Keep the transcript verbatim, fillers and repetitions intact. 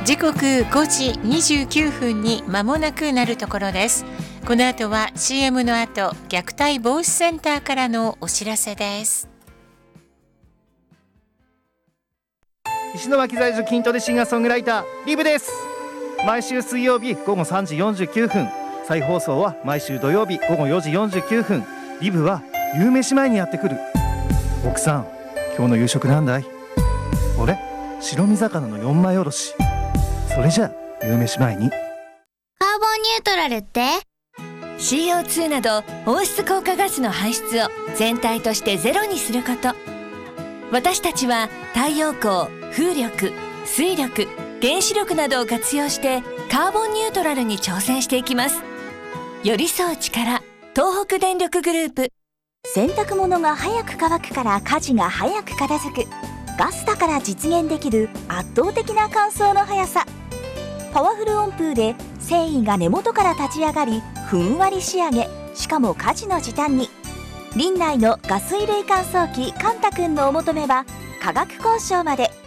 時刻ごじにじゅうきゅうふんに間もなくなるところです。この後は シーエム の後、虐待防止センターからのお知らせです。 石巻在住筋トレシンガーソングライターリブです。毎週水曜日午後さんじよんじゅうきゅうふん、再放送は毎週土曜日午後よじよんじゅうきゅうふん。リブは夕飯前にやってくる。奥さん、今日の夕食なんだい？あれ、白身魚のよんまいおろし。それじゃあ夕飯前に。 カーボンニュートラルってシーオーツー など温室効果ガスの排出を全体としてゼロにすること。私たちは太陽光、風力、水力、原子力などを活用してカーボンニュートラルに挑戦していきます。寄り添う力、東北電力グループ。 洗濯物が早く乾くから家事が早く片付く。ガスだから実現できる圧倒的な乾燥の速さ。パワフル温風で繊維が根元から立ち上がり、ふんわり仕上げ、しかも家事の時短に。リンナイのガス衣類乾燥機カンタ君のお求めは価格交渉まで。